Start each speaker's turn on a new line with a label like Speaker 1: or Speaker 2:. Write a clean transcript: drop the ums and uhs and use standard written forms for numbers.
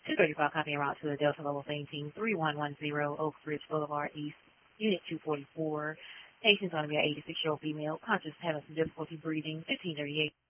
Speaker 1: 235 copy en route to the Delta Level Same Team 3110 Oak Ridge Boulevard East, Unit 244. Patient's going to be an 86-year-old female, conscious, having some difficulty breathing, 1538.